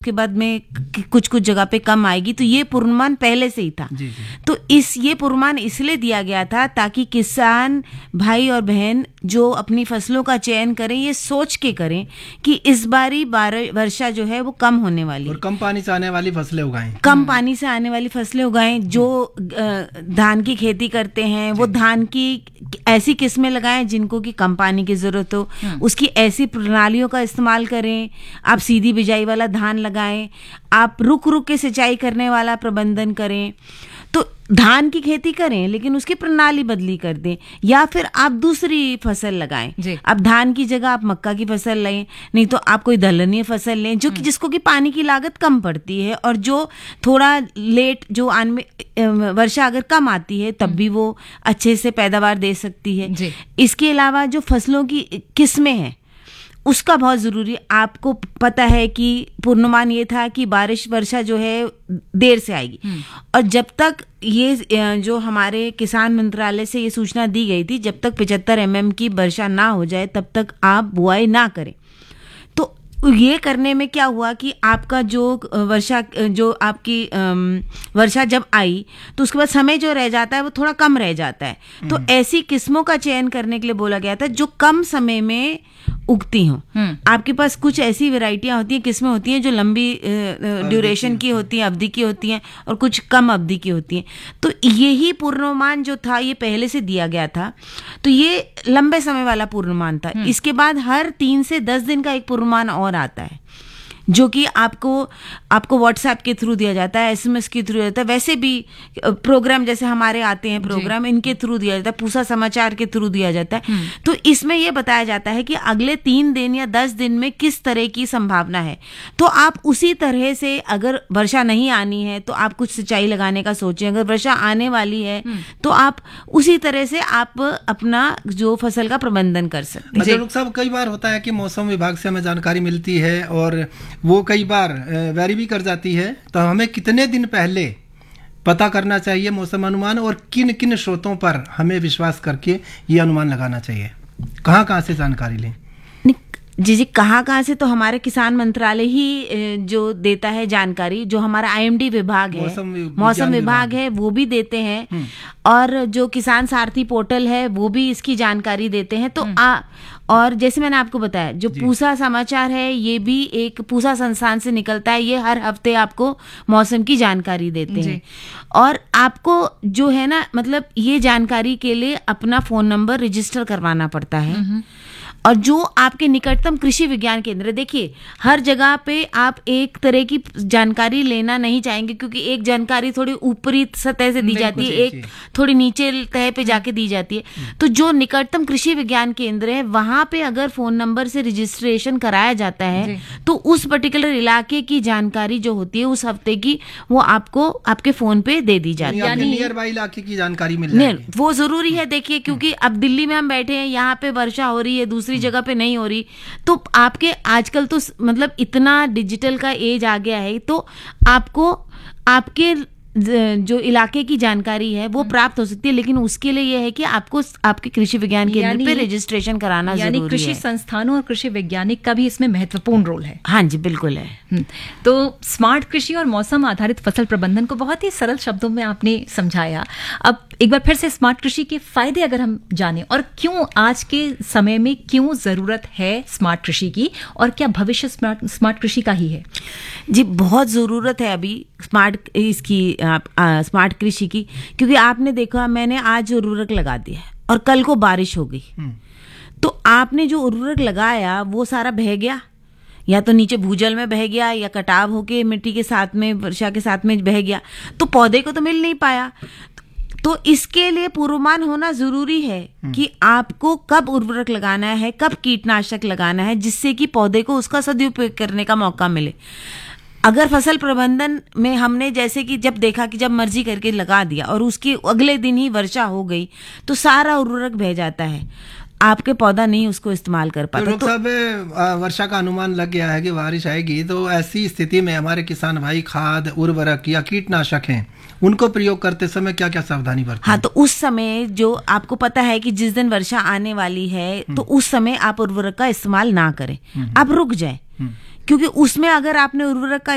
उसके बाद में कुछ जगह पे कम आएगी, तो ये पूर्वानुमान पहले से ही था। जी। तो ये पूर्वानुमान इसलिए दिया गया था ताकि किसान भाई और बहन जो अपनी फसलों का चयन करें, ये सोच के करें कि इस बारी वर्षा जो है वो कम होने वाली, और कम पानी से आने वाली फसलें उगाएं। कम पानी से आने वाली फसलें उगाएं। जो धान की खेती करते हैं वो धान की ऐसी किस्में लगाएं जिनको की कम पानी की जरूरत हो, उसकी ऐसी प्रणालियों का इस्तेमाल करें। आप सीधी बिजाई वाला धान लगाएं, आप रुक के सिंचाई करने वाला प्रबंधन करें। तो धान की खेती करें लेकिन उसकी प्रणाली बदली कर दें, या फिर आप दूसरी फसल लगाएं। अब धान की जगह आप मक्का की फसल लें, नहीं तो आप कोई दलहनीय फसल लें जो कि जिसको कि पानी की लागत कम पड़ती है, और जो थोड़ा लेट जो वर्षा अगर कम आती है तब भी वो अच्छे से पैदावार दे सकती है। इसके अलावा जो फसलों की किस्में हैं उसका बहुत जरूरी, आपको पता है कि पूर्वानुमान ये था कि वर्षा जो है देर से आएगी, और जब तक ये जो हमारे किसान मंत्रालय से ये सूचना दी गई थी, जब तक 75 mm की वर्षा ना हो जाए तब तक आप बुआई ना करें। तो ये करने में क्या हुआ कि आपका जो आपकी वर्षा जब आई तो उसके बाद समय जो रह जाता है वो थोड़ा कम रह जाता है। तो ऐसी किस्मों का चयन करने के लिए बोला गया था जो कम समय में उगती हों। आपके पास कुछ ऐसी वैरायटियां होती हैं, किस्में होती हैं जो लंबी ड्यूरेशन की होती हैं, अवधि की होती हैं, और कुछ कम अवधि की होती हैं। तो यही पूर्वानुमान जो था ये पहले से दिया गया था, तो ये लंबे समय वाला पूर्वानुमान था। इसके बाद हर 3 से 10 दिन का एक पूर्वानुमान और आता है जो कि आपको व्हाट्सएप के थ्रू दिया जाता है, SMS के थ्रू दिया जाता है, वैसे भी प्रोग्राम जैसे हमारे आते हैं प्रोग्राम, इनके थ्रू दिया जाता है, पूसा समाचार के थ्रू दिया जाता है। तो इसमें यह बताया जाता है कि अगले 3 दिन या 10 दिन में किस तरह की संभावना है। तो आप उसी तरह से, अगर वर्षा नहीं आनी है तो आप कुछ सिंचाई लगाने का सोचें, अगर वर्षा आने वाली है तो आप उसी तरह से आप अपना जो फसल का प्रबंधन कर सकते हैं। डॉक्टर साहब, कई बार होता है कि मौसम विभाग से हमें जानकारी मिलती है और वो कई बार वेरी भी कर जाती है, तो हमें कितने दिन पहले पता करना चाहिए मौसम अनुमान, और किन किन स्रोतों पर हमें विश्वास करके ये अनुमान लगाना चाहिए? कहाँ से जानकारी लें? जी, कहाँ से, तो हमारे किसान मंत्रालय ही जो देता है जानकारी, जो हमारा IMD विभाग है, मौसम विभाग है, वो भी देते हैं, और जो किसान सारथी पोर्टल है वो भी इसकी जानकारी देते हैं। तो और जैसे मैंने आपको बताया, जो पूसा समाचार है ये भी एक पूसा संस्थान से निकलता है, ये हर हफ्ते आपको मौसम की जानकारी देते हैं। और आपको जो है ना, मतलब ये जानकारी के लिए अपना फोन नंबर रजिस्टर करवाना पड़ता है। और जो आपके निकटतम कृषि विज्ञान केंद्र, देखिए हर जगह पे आप एक तरह की जानकारी लेना नहीं चाहेंगे, क्योंकि एक जानकारी थोड़ी ऊपरी सतह से दी जाती है, एक थोड़ी नीचे तह पे जाके दी जाती है। तो जो निकटतम कृषि विज्ञान केंद्र है वहां पे अगर फोन नंबर से रजिस्ट्रेशन कराया जाता है तो उस पर्टिकुलर इलाके की जानकारी जो होती है उस हफ्ते की, वो आपको आपके फोन पे दे दी जाती है। यानी नियर बाय इलाके की जानकारी मिल जाएगी। वो जरूरी है, देखिए, क्योंकि अब दिल्ली में हम बैठे हैं, यहाँ पे वर्षा हो रही है, दूसरी जगह पे नहीं हो रही, तो आपके आजकल तो मतलब इतना डिजिटल का एज आ गया है, तो आपको आपके जो इलाके की जानकारी है वो प्राप्त हो सकती है, लेकिन उसके लिए यह है कि आपको आपके कृषि विज्ञान केंद्र पे रजिस्ट्रेशन कराना जरूरी है। यानी कृषि संस्थानों और कृषि वैज्ञानिक का भी इसमें महत्वपूर्ण रोल है। हाँ जी, बिल्कुल है। तो स्मार्ट कृषि और मौसम आधारित फसल प्रबंधन को बहुत ही सरल शब्दों में आपने समझाया। अब एक बार फिर से स्मार्ट कृषि के फायदे अगर हम जानें, और क्यों आज के समय में क्यों जरूरत है स्मार्ट कृषि की, और क्या भविष्य स्मार्ट कृषि का ही है? जी, बहुत जरूरत है अभी स्मार्ट कृषि की, क्योंकि आपने देखा, मैंने आज उर्वरक लगा दिया और कल को बारिश हो गई, तो आपने जो उर्वरक लगाया वो सारा बह गया, या तो नीचे भूजल में बह गया, या कटाव होके मिट्टी के साथ में, वर्षा के साथ में बह गया, तो पौधे को तो मिल नहीं पाया। तो इसके लिए पूर्वानुमान होना जरूरी है कि आपको कब उर्वरक लगाना है, कब कीटनाशक लगाना है, जिससे कि पौधे को उसका सदुपयोग करने का मौका मिले। अगर फसल प्रबंधन में हमने जैसे कि जब देखा कि जब मर्जी करके लगा दिया और उसके अगले दिन ही वर्षा हो गई, तो सारा उर्वरक बह जाता है, आपके पौधा नहीं उसको इस्तेमाल कर पाता। तो सब वर्षा का अनुमान लग गया है कि बारिश आएगी, तो ऐसी स्थिति में हमारे किसान भाई खाद, उर्वरक या कीटनाशक हैं, उनको प्रयोग करते समय क्या क्या सावधानी बरतें? हाँ, तो उस समय जो आपको पता है कि जिस दिन वर्षा आने वाली है, तो उस समय आप उर्वरक का इस्तेमाल ना करें, आप रुक जाएं, क्योंकि उसमें अगर आपने उर्वरक का